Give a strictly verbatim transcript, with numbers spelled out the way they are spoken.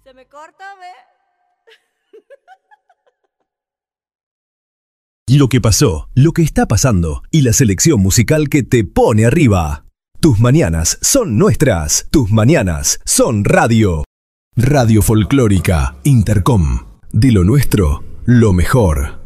Se me corta, ¿ve? Lo que pasó, lo que está pasando y la selección musical que te pone arriba. Tus mañanas son nuestras. Tus mañanas son radio. Radio Folclórica Intercom. De lo nuestro, lo mejor.